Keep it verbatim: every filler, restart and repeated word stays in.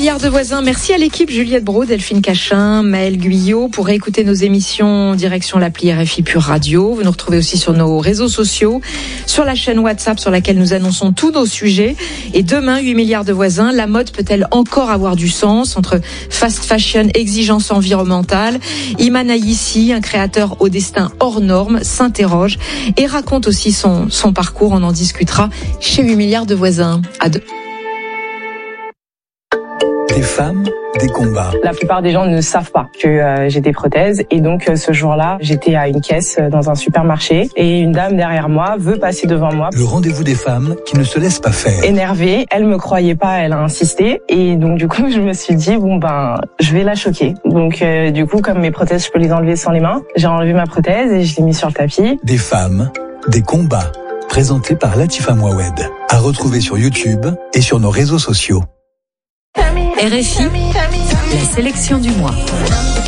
milliards de voisins. Merci à l'équipe Juliette Brault, Delphine Cachin, Maëlle Guyot. Pour réécouter nos émissions, direction l'appli R F I Pure Radio. Vous nous retrouvez aussi sur nos réseaux sociaux, sur la chaîne WhatsApp sur laquelle nous annonçons tous nos sujets. Et demain, huit milliards de voisins. La mode peut-elle encore avoir du sens entre fast fashion, exigence environnementale? Iman Aïssi, un créateur au destin hors norme, s'interroge et raconte aussi son, son parcours. On en discutera chez huit milliards de voisins. À deux. Des femmes, des combats. La plupart des gens ne savent pas que euh, j'ai des prothèses et donc euh, ce jour-là, j'étais à une caisse euh, dans un supermarché et une dame derrière moi veut passer devant moi. Le rendez-vous des femmes qui ne se laissent pas faire. Énervée, elle me croyait pas, elle a insisté et donc du coup je me suis dit bon ben je vais la choquer. Donc euh, du coup comme mes prothèses je peux les enlever sans les mains, j'ai enlevé ma prothèse et je l'ai mise sur le tapis. Des femmes, des combats. Présenté par Latifa Mouawed. À retrouver sur YouTube et sur nos réseaux sociaux. R F I, la sélection du mois.